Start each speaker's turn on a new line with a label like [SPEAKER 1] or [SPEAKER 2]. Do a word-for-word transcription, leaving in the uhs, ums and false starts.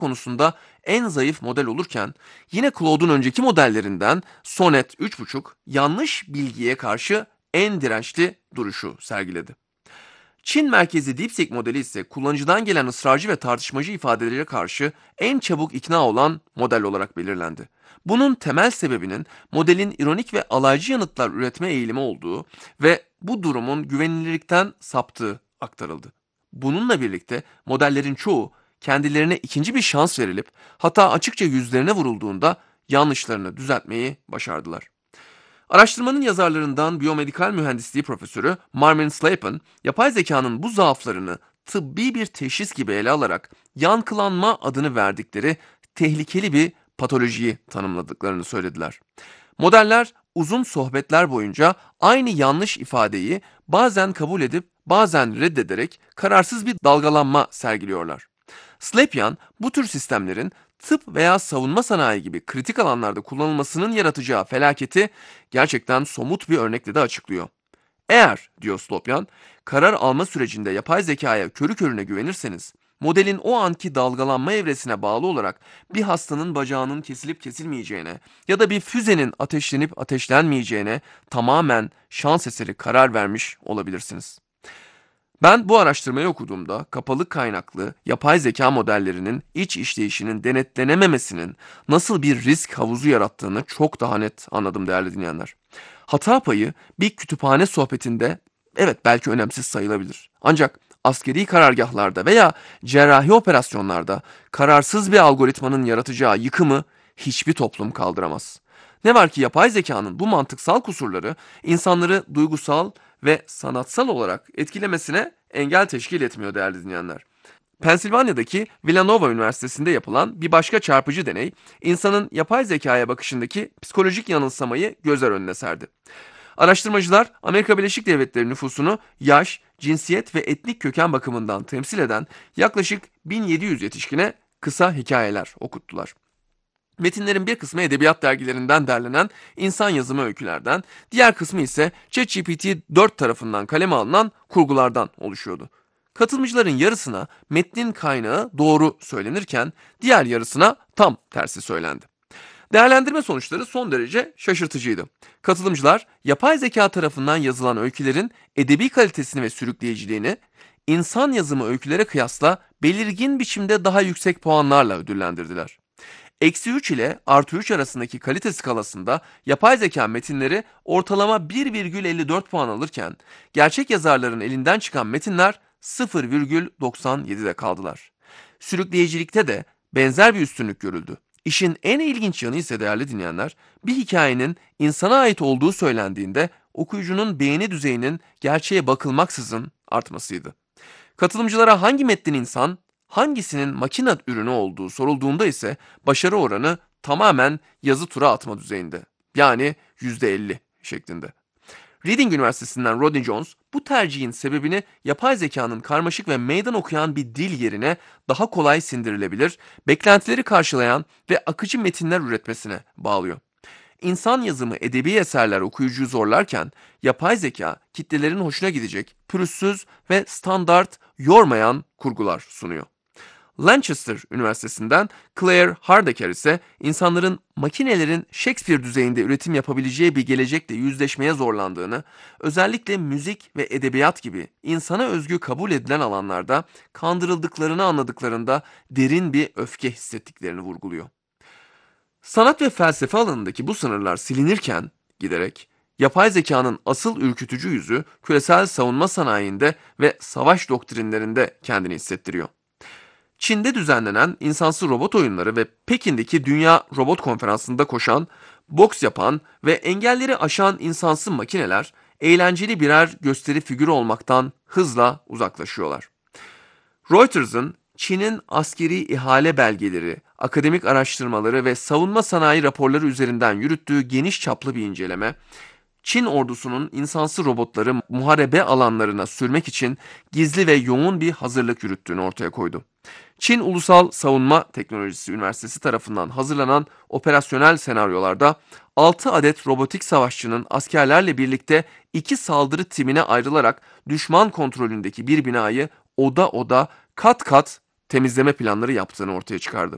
[SPEAKER 1] konusunda en zayıf model olurken, yine Claude'un önceki modellerinden Sonnet üç buçuk yanlış bilgiye karşı en dirençli duruşu sergiledi. Çin merkezli DeepSeek modeli ise kullanıcıdan gelen ısrarcı ve tartışmacı ifadelere karşı en çabuk ikna olan model olarak belirlendi. Bunun temel sebebinin modelin ironik ve alaycı yanıtlar üretme eğilimi olduğu ve bu durumun güvenilirlikten saptığı aktarıldı. Bununla birlikte modellerin çoğu kendilerine ikinci bir şans verilip hata açıkça yüzlerine vurulduğunda yanlışlarını düzeltmeyi başardılar. Araştırmanın yazarlarından biyomedikal mühendisliği profesörü Marvin Slayton, yapay zekanın bu zaaflarını tıbbi bir teşhis gibi ele alarak yankılanma adını verdikleri tehlikeli bir patolojiyi tanımladıklarını söylediler. Modeller uzun sohbetler boyunca aynı yanlış ifadeyi bazen kabul edip bazen reddederek kararsız bir dalgalanma sergiliyorlar. Slepian, bu tür sistemlerin tıp veya savunma sanayi gibi kritik alanlarda kullanılmasının yaratacağı felaketi gerçekten somut bir örnekle de açıklıyor. Eğer, diyor Slopian, karar alma sürecinde yapay zekaya körü körüne güvenirseniz, modelin o anki dalgalanma evresine bağlı olarak bir hastanın bacağının kesilip kesilmeyeceğine ya da bir füzenin ateşlenip ateşlenmeyeceğine tamamen şans eseri karar vermiş olabilirsiniz. Ben bu araştırmayı okuduğumda kapalı kaynaklı yapay zeka modellerinin iç işleyişinin denetlenememesinin nasıl bir risk havuzu yarattığını çok daha net anladım değerli dinleyenler. Hata payı bir kütüphane sohbetinde evet belki önemsiz sayılabilir. Ancak askeri karargahlarda veya cerrahi operasyonlarda kararsız bir algoritmanın yaratacağı yıkımı hiçbir toplum kaldıramaz. Ne var ki yapay zekanın bu mantıksal kusurları insanları duygusal ve sanatsal olarak etkilemesine engel teşkil etmiyor değerli dinleyenler. Pensilvanya'daki Villanova Üniversitesi'nde yapılan bir başka çarpıcı deney, insanın yapay zekaya bakışındaki psikolojik yanılsamayı gözler önüne serdi. Araştırmacılar, Amerika Birleşik Devletleri nüfusunu yaş, cinsiyet ve etnik köken bakımından temsil eden yaklaşık bin yedi yüz yetişkine kısa hikayeler okuttular. Metinlerin bir kısmı edebiyat dergilerinden derlenen insan yazımı öykülerden, diğer kısmı ise ChatGPT dört tarafından kaleme alınan kurgulardan oluşuyordu. Katılımcıların yarısına metnin kaynağı doğru söylenirken diğer yarısına tam tersi söylendi. Değerlendirme sonuçları son derece şaşırtıcıydı. Katılımcılar yapay zeka tarafından yazılan öykülerin edebi kalitesini ve sürükleyiciliğini insan yazımı öykülere kıyasla belirgin biçimde daha yüksek puanlarla ödüllendirdiler. Eksi üç ile artı üç arasındaki kalite skalasında yapay zeka metinleri ortalama bir virgül elli dört puan alırken gerçek yazarların elinden çıkan metinler sıfır virgül doksan yedide kaldılar. Sürükleyicilikte de benzer bir üstünlük görüldü. İşin en ilginç yanı ise değerli dinleyenler, bir hikayenin insana ait olduğu söylendiğinde okuyucunun beğeni düzeyinin gerçeğe bakılmaksızın artmasıydı. Katılımcılara hangi metnin insan, hangisinin makine ürünü olduğu sorulduğunda ise başarı oranı tamamen yazı tura atma düzeyinde. Yani yüzde elli şeklinde. Reading Üniversitesi'nden Rodney Jones bu tercihin sebebini yapay zekanın karmaşık ve meydan okuyan bir dil yerine daha kolay sindirilebilir, beklentileri karşılayan ve akıcı metinler üretmesine bağlıyor. İnsan yazımı edebi eserler okuyucuyu zorlarken, yapay zeka kitlelerin hoşuna gidecek, pürüzsüz ve standart yormayan kurgular sunuyor. Lancaster Üniversitesi'nden Claire Hardaker ise insanların makinelerin Shakespeare düzeyinde üretim yapabileceği bir gelecekle yüzleşmeye zorlandığını, özellikle müzik ve edebiyat gibi insana özgü kabul edilen alanlarda kandırıldıklarını anladıklarında derin bir öfke hissettiklerini vurguluyor. Sanat ve felsefe alanındaki bu sınırlar silinirken giderek yapay zekanın asıl ürkütücü yüzü küresel savunma sanayinde ve savaş doktrinlerinde kendini hissettiriyor. Çin'de düzenlenen insansız robot oyunları ve Pekin'deki Dünya Robot Konferansı'nda koşan, boks yapan ve engelleri aşan insansız makineler eğlenceli birer gösteri figürü olmaktan hızla uzaklaşıyorlar. Reuters'ın Çin'in askeri ihale belgeleri, akademik araştırmaları ve savunma sanayi raporları üzerinden yürüttüğü geniş çaplı bir inceleme, Çin ordusunun insansız robotları muharebe alanlarına sürmek için gizli ve yoğun bir hazırlık yürüttüğünü ortaya koydu. Çin Ulusal Savunma Teknolojisi Üniversitesi tarafından hazırlanan operasyonel senaryolarda altı adet robotik savaşçının askerlerle birlikte iki saldırı timine ayrılarak düşman kontrolündeki bir binayı oda oda kat kat temizleme planları yaptığını ortaya çıkardı.